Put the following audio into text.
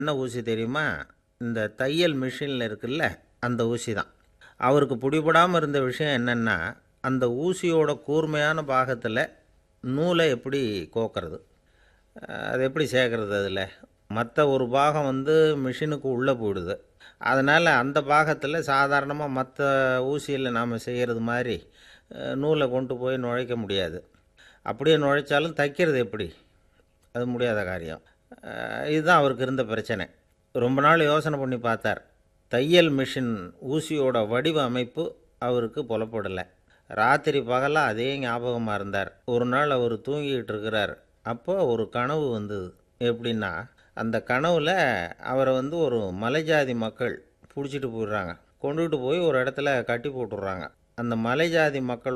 என்ன ஊசி தெரியுமா? இந்த தையல் மிஷினில் இருக்குல்ல, அந்த ஊசி தான். அவருக்கு பிடிபடாமல் இருந்த விஷயம் என்னென்னா, அந்த ஊசியோட கூர்மையான பாகத்தில் நூலை எப்படி கோக்கிறது, அது எப்படி சேர்க்கறது. அதில் மற்ற ஒரு பாகம் மிஷினுக்கு உள்ளே போயிடுது. அதனால் அந்த பாகத்தில் சாதாரணமாக மற்ற ஊசியில் நாம் செய்கிறது மாதிரி நூலை கொண்டு போய் நுழைக்க முடியாது. அப்படியே நுழைச்சாலும் தைக்கிறது எப்படி? அது முடியாத காரியம். இதுதான் அவருக்கு இருந்த பிரச்சனை. ரொம்ப நாள் யோசனை பண்ணி பார்த்தார். தையல் மிஷின் ஊசியோட வடிவ அமைப்பு அவருக்கு புலப்படலை. ராத்திரி பகலாக அதே ஞாபகமாக இருந்தார். ஒரு நாள் அவர் தூங்கிக்கிட்டு இருக்கிறார். அப்போ ஒரு கனவு வந்தது. எப்படின்னா, அந்த கனவில் அவரை ஒரு மலைஜாதி மக்கள் பிடிச்சிட்டு போயிடுறாங்க. கொண்டுகிட்டு போய் ஒரு இடத்துல கட்டி போட்டுடுறாங்க. அந்த மலைஜாதி மக்கள்